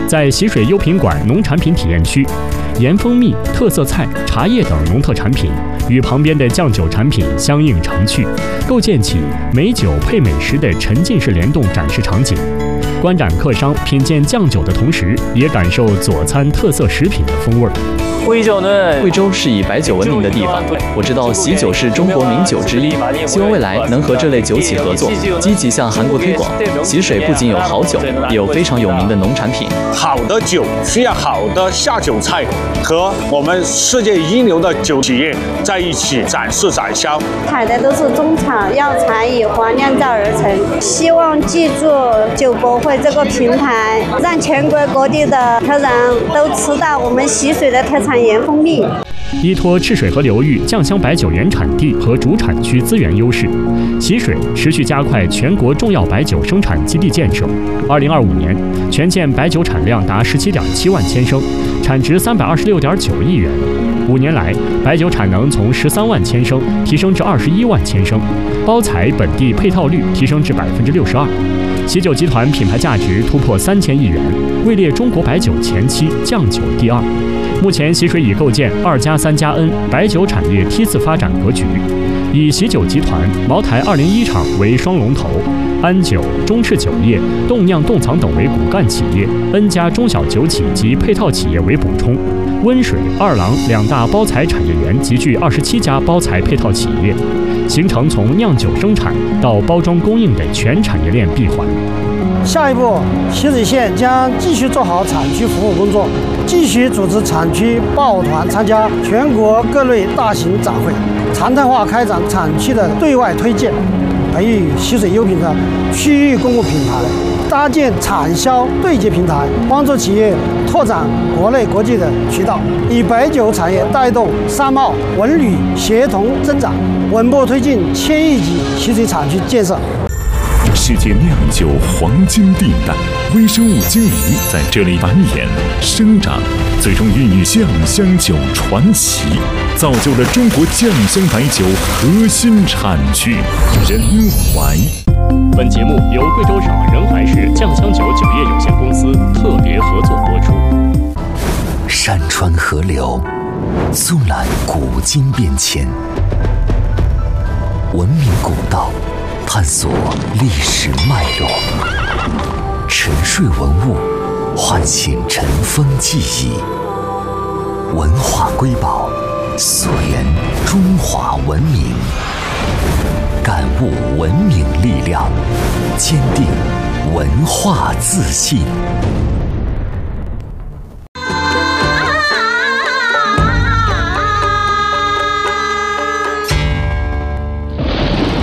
在习水优品馆农产品体验区，盐蜂蜜、特色菜、茶叶等农特产品与旁边的酱酒产品相映成趣，构建起美酒配美食的沉浸式联动展示场景。观展客商品鉴酱酒的同时，也感受佐餐特色食品的风味。 贵州是以白酒闻名的地方，我知道喜酒是中国名酒之一，希望未来能和这类酒企合作，积极向韩国推广。习水不仅有好酒，也有非常有名的农产品。 好的酒需要好的下酒菜，和我们世界一流的酒企业在一起展示展销。 采的都是中草药材以花酿造而成，希望记住酒博会这个平台，让全国各地的客人都吃到我们习水的特产盐蜂蜜。 依托赤水河流域酱香白酒原产地和主产区资源优势，习水持续加快全国重要白酒生产基地建设。2025年，全县白酒产量达17.7万千升，产值326.9亿元。5年来，白酒产能从13万千升提升至21万千升，包材本地配套率提升至62%。喜酒集团品牌价值突破3000亿元，位列中国白酒前期酱酒第2。目前，习水已构建2+3+N 白酒产业梯次发展格局，以喜酒集团、茅台201厂为双龙头，安酒、中赤酒业、冻酿冻藏等为骨干企业，N 家中小酒企及配套企业为补充。温水、二郎2大包材产业园集聚27家包材配套企业，形成从酿酒生产到包装供应的全产业链闭环。 下一步，习水县将继续做好产区服务工作，继续组织产区抱团参加全国各类大型展会，常态化开展产区的对外推荐，培育习水优品的区域公共品牌，搭建产销对接平台，帮助企业拓展国内国际的渠道，以白酒产业带动商贸文旅协同增长，稳步推进1000亿级习水产区建设。 世界酿酒黄金地带，微生物精灵在这里繁衍生长，最终孕育酱香酒传奇，造就了中国酱香白酒核心产区仁怀。 本节目由贵州省仁怀市酱香酒酒业有限公司特别合作播出。 山川河流，纵览古今变迁，文明古道，探索历史脉络，沉睡文物，唤醒尘封记忆。文化瑰宝，溯源中华文明，感悟文明力量，坚定文化自信。